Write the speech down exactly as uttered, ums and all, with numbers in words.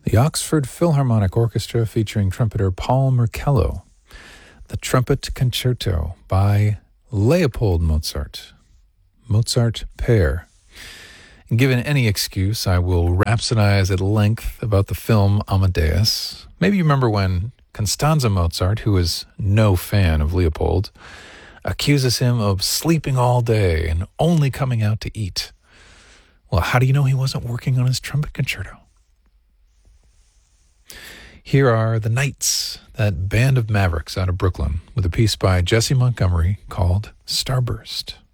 The Oxford Philharmonic Orchestra featuring trumpeter Paul Merkello. The Trumpet Concerto by Leopold Mozart. Mozart Pair. And given any excuse, I will rhapsodize at length about the film Amadeus. Maybe you remember when Constanze Mozart, who is no fan of Leopold, accuses him of sleeping all day and only coming out to eat. Well, how do you know he wasn't working on his trumpet concerto? Here are the Knights, that band of mavericks out of Brooklyn, with a piece by Jesse Montgomery called Starburst.